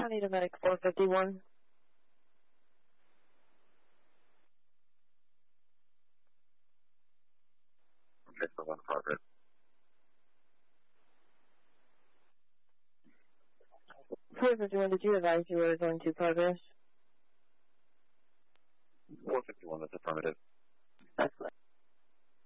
County to Medic 451. Okay, so on progress. 451, did you advise you were going to progress? 451, that's affirmative. Excellent.